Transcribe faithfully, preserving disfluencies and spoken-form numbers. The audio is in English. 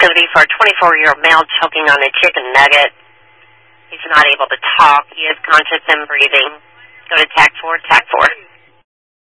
facility for a twenty-four-year-old male choking on a chicken nugget. He's not able to talk. He is conscious and breathing. Go to TAC four, TAC four.